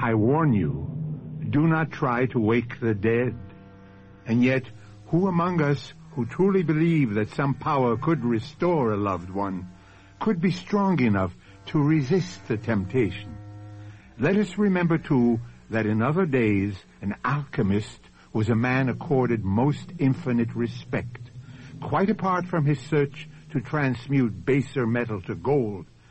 I warn you, do not try to wake the dead. And yet, who among us who truly believe that some power could restore a loved one could be strong enough to resist the temptation? Let us remember, too, that in other days an alchemist was a man accorded most infinite respect. Quite apart from his search to transmute baser metal to gold,